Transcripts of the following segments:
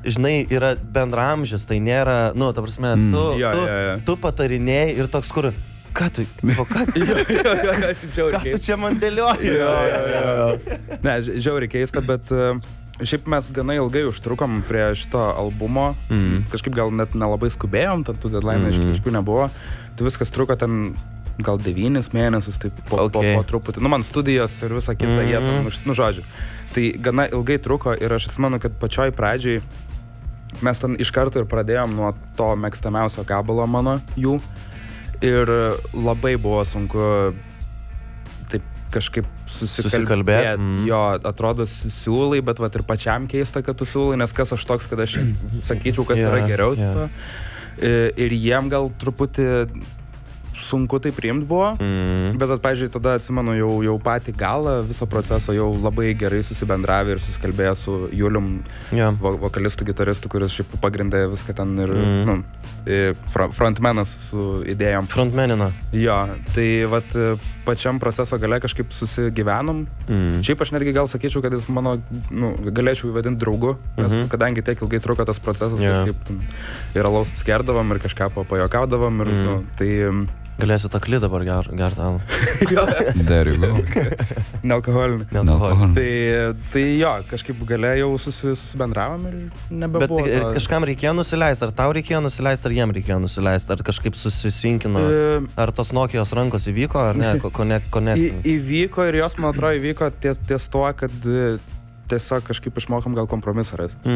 žinai, yra bendramžis, tai nėra, nu, ta prasme, tu patarinėjai ir toks, kur, ką tu čia man dėlioji? Ne, žiauriai keista, bet šiaip mes gana ilgai užtrukom prie šito albumo, kažkaip gal net nelabai skubėjom, tad tų deadline aiškių nebuvo, tai viskas truko ten gal 9 mėnesius, taip po truputį, nu man studijos ir visa kita, jie tam, nu žodžiu, tai gana ilgai truko ir aš atsimenu, kad pačioj pradžiai mes ten iš karto ir pradėjom nuo to mėgstamiausio gabalo mano jų ir labai buvo sunku taip kažkaip susikalbėti. Jo, atrodo siūlai, bet vat ir pačiam keista, kad tu siūlai, nes kas aš toks, kad aš sakyčiau, kas yra geriau. Ir jiem gal truputį sunku tai priimt buvo, bet, pavyzdžiui, tada atsimenu jau patį galą viso proceso jau labai gerai susibendravė ir susikalbėjo su Julium, vokalistu, gitaristu, kuris šiaip pagrindė viską ten ir frontmenas su idėjom. Frontmenina. Jo, tai vat pačiam proceso gale kažkaip susigyvenom. Šiaip aš netgi gal sakyčiau, kad jis mano, galėčiau įvadinti draugu, nes kadangi tiek ilgai truko tas procesas, kažkaip ir alaus skerdavom ir kažką pajokaudavom ir tai... Galėsi tą klį dabar gert alų. There you go. Nealkoholinį. Tai jo, kažkaip galėjau susibendravom ir nebebuvo. Bet ir kažkam reikėjo nusileisti, ar tau reikėjo nusileisti, ar jiem reikėjo nusileisti, ar kažkaip susisinkino, ar tos Nokijos rankos įvyko, ar ne, connect. Įvyko ir jos, man atrodo, įvyko ties tuo, kad tiesiog kažkaip išmokom gal kompromisą rasti.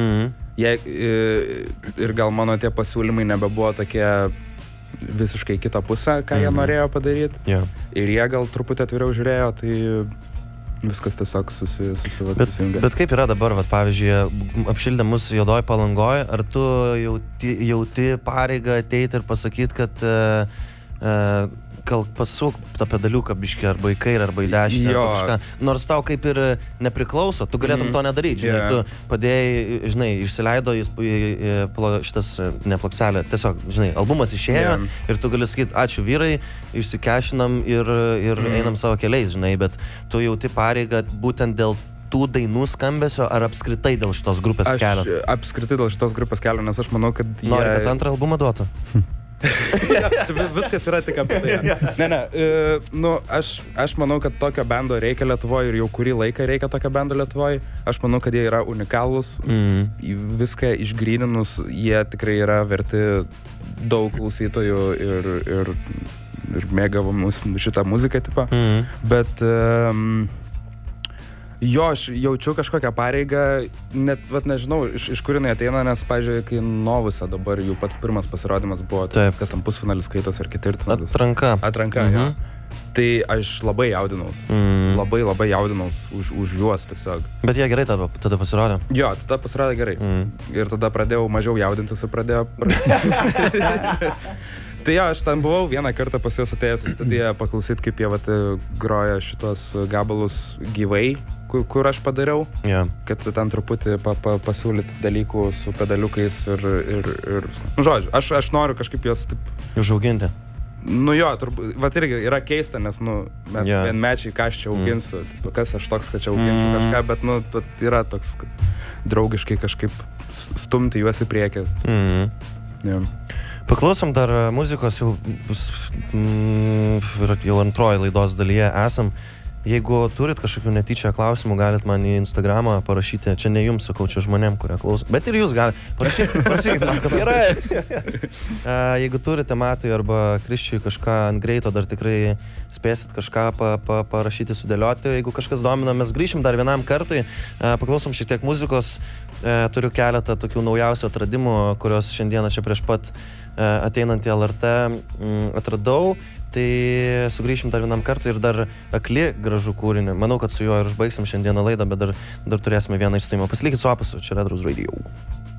Ir gal mano tie pasiūlymai nebebuvo tokie visiškai kitą pusę, ką jie norėjo padaryti. Ir jie gal truputį atviriau žiūrėjo, tai viskas tiesiog susijungė. Bet kaip yra dabar, pavyzdžiui, apšildė mus Juodoj Palangoj, ar tu jauti pareigą ateiti ir pasakyti, kad gal pasuk tą pedaliuką biškį arba į kairę, arba į dešinę, arba kažką. Nors tau kaip ir nepriklauso, tu galėtum to nedaryti, žinai, tu padėjai, žinai, išsileido šitas neplokštelė, tiesiog, žinai, albumas išėjo ir tu gali sakyti, ačiū vyrai, išsikešinam ir einam savo keliais, žinai, bet tu jauti pareigą būtent dėl tų dainų skambesio ar apskritai dėl šitos grupės kelio? Aš apskritai dėl šitos grupės kelio, nes aš manau, kad Nori, kad antrą albumą duotų? Viskas yra tik apie tai. Aš manau, kad tokio bando reikia Lietuvoje ir jau kurį laiką reikia tokio bando Lietuvoje. Aš manau, kad jie yra unikalūs, viską išgryninus, jie tikrai yra verti daug klausytojų ir mėgavom šitą muziką tipą. Bet jo, aš jaučiu kažkokią pareigą, net, nežinau, iš kur jinai ateina, nes, pavyzdžiui, kai Novuse dabar jų pats pirmas pasirodymas buvo, kas tam pusfinalis skaitos ar ketvirtfinalis. Atranka, jo. Tai aš labai jaudinaus, labai jaudinaus už juos tiesiog. Bet jie gerai tada pasirodė? Jo, tada pasirodė gerai. Ir tada pradėjau mažiau jaudintis ir pradėjau... Tai jo, aš ten buvau vieną kartą pas juos atėjęs į studiją paklausyti, kaip jie groja šitos gabalus gyvai, kur aš padariau, kad ten truputį pasiūlyti dalykų su pedaliukais ir žodžiu, aš noriu kažkaip juos taip... Užauginti. Nu jo, irgi yra keista, nes mes vienmečiai, ką aš čia auginsiu, kas aš toks, kad čia auginsiu kažką, bet yra toks draugiškai kažkaip stumti juos į priekį. Paklausom dar muzikos, jau antroji laidos dalyje esam. Jeigu turit kažkokių netyčia klausimų, galit man į Instagramą parašyti. Čia ne jums, sakau, čia žmonėm, kurie klauso. Bet ir jūs galite. Parašykit man, kad gerai. Jeigu turite Matui arba Kriščiui kažką ant greito, dar tikrai spėsit kažką parašyti, sudėlioti. Jeigu kažkas domina, mes grįšim dar vienam kartui. Paklausom šiek tiek muzikos. Turiu keletą tokių naujausių atradimų, kurios šiandieną čia prieš pat ateinant į LRT atradau. Tai sugrįšim dar vienam kartui ir dar Akli gražų kūrinį. Manau, kad su juo ir užbaigsim šiandieną laidą, bet dar turėsime vieną išstojimą. Pasilikit su Opusu, čia Red Rose Radio.